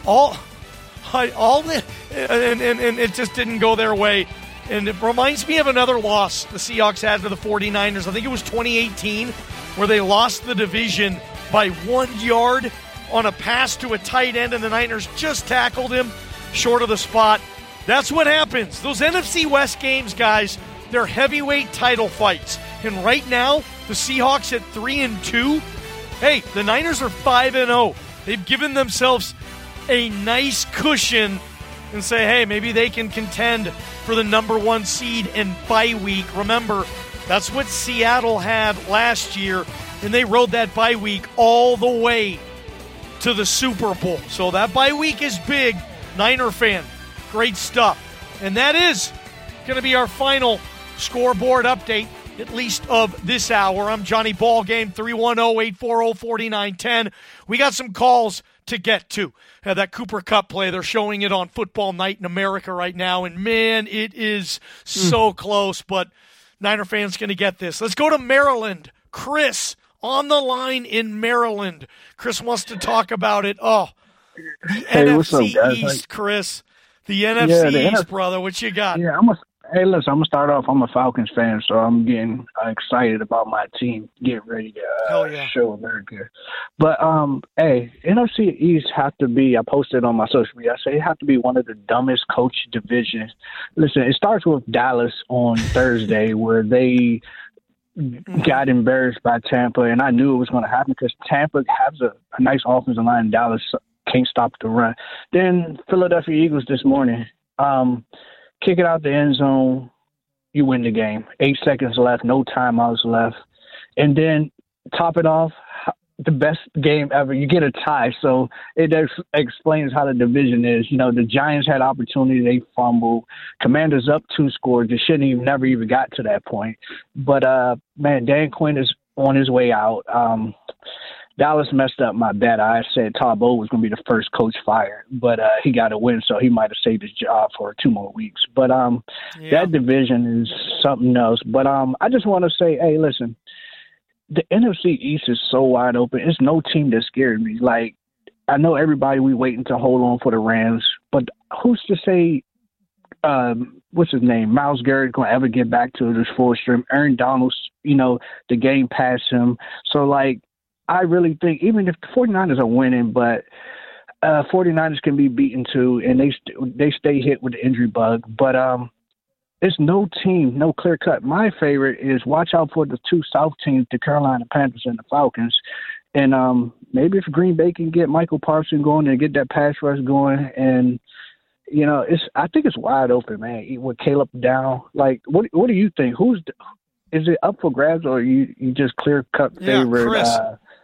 and it just didn't go their way. And it reminds me of another loss the Seahawks had to the 49ers. I think it was 2018, where they lost the division by 1 yard on a pass to a tight end, and the Niners just tackled him short of the spot. That's what happens. Those NFC West games, guys, they're heavyweight title fights. And right now, the Seahawks at 3-2. Hey, the Niners are 5-0. They've given themselves a nice cushion and say, hey, maybe they can contend for the number 1 seed in bye week. Remember, that's what Seattle had last year, and they rode that bye week all the way to the Super Bowl. So that bye week is big. Niner fan, great stuff. And that is going to be our final scoreboard update, at least of this hour. I'm Johnny Ballgame, 310-840-4910. We got some calls to get to. That Cooper Kupp play, they're showing it on Football Night in America right now, and man, it is so close, but Niner fans going to get this. Let's go to Maryland. Chris on the line in Maryland. Chris wants to talk about it. Oh, the NFC East, Chris. The NFC East, brother. What you got? Yeah, Hey, listen, I'm going to start off. I'm a Falcons fan, so I'm getting excited about my team getting ready to show America. But, hey, NFC East have to be, I posted on my social media, I say it have to be one of the dumbest coach divisions. Listen, it starts with Dallas on Thursday where they got embarrassed by Tampa, and I knew it was going to happen because Tampa has a nice offensive line, and Dallas can't stop the run. Then Philadelphia Eagles this morning, kick it out the end zone, you win the game. 8 seconds left, no timeouts left. And then top it off, the best game ever. You get a tie. So it explains how the division is. You know, the Giants had opportunity. They fumbled. Commanders up 2 scores. They shouldn't even never even got to that point. But, man, Dan Quinn is on his way out. Dallas messed up my bet. I said Todd Bowles was going to be the first coach fired, but he got a win, so he might have saved his job for 2 more weeks. But that division is something else. But I just want to say, hey, listen, the NFC East is so wide open. It's no team that scared me. Like, I know everybody, we waiting to hold on for the Rams, but who's to say what's his name, Myles Garrett, going to ever get back to this full stream? Aaron Donald's, you know, the game past him. So, like, I really think even if the 49ers are winning, but 49ers can be beaten too, and they stay hit with the injury bug. But it's no team, no clear cut. My favorite is watch out for the 2 South teams, the Carolina Panthers and the Falcons. And maybe if Green Bay can get Michael Parsons going and get that pass rush going, and you know, I think it's wide open, man. With Caleb down, like, what do you think? Is it up for grabs, or you just clear cut favorite? Yeah, Chris.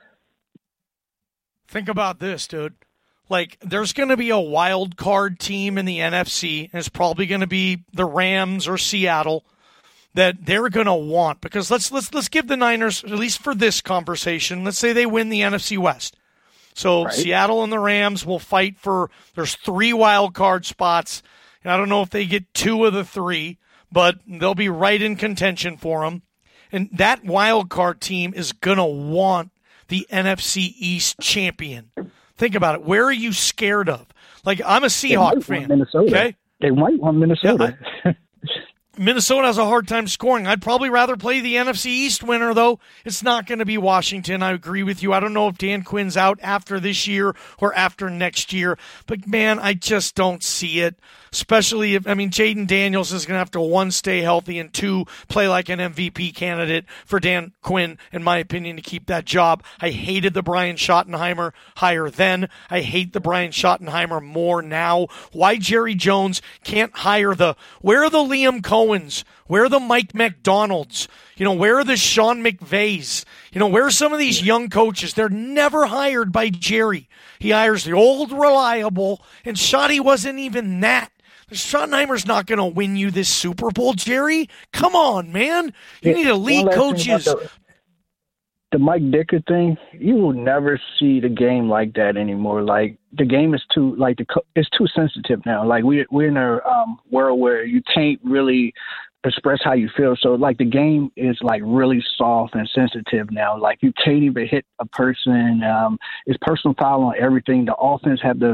Think about this, dude. Like, there's going to be a wild card team in the NFC, and it's probably going to be the Rams or Seattle that they're going to want. Because let's give the Niners, at least for this conversation, let's say they win the NFC West. So Seattle and the Rams will fight for, there's 3 wild card spots. And I don't know if they get 2 of the 3, but they'll be right in contention for them. And that wild card team is going to want the NFC East champion. Think about it. Where are you scared of? Like, I'm a Seahawks fan. Minnesota. Okay? They might want Minnesota. Yeah, Minnesota has a hard time scoring. I'd probably rather play the NFC East winner, though. It's not going to be Washington. I agree with you. I don't know if Dan Quinn's out after this year or after next year. But, man, I just don't see it. Especially if, Jaden Daniels is going to have to, 1, stay healthy, and 2, play like an MVP candidate for Dan Quinn, in my opinion, to keep that job. I hated the Brian Schottenheimer hire then. I hate the Brian Schottenheimer more now. Why Jerry Jones can't hire where are the Liam Cohens? Where are the Mike McDonalds? You know, where are the Sean McVays? You know, where are some of these young coaches? They're never hired by Jerry. He hires the old reliable, and Schotty wasn't even that. Schottenheimer's not going to win you this Super Bowl, Jerry. Come on, man. You need elite coaches. The Mike Dicker thing, you will never see the game like that anymore. Like, the game is too, like, it's too sensitive now. Like, we're in a world where you can't really express how you feel. So, like, the game is, like, really soft and sensitive now. Like, you can't even hit a person. It's personal foul on everything. The offense have the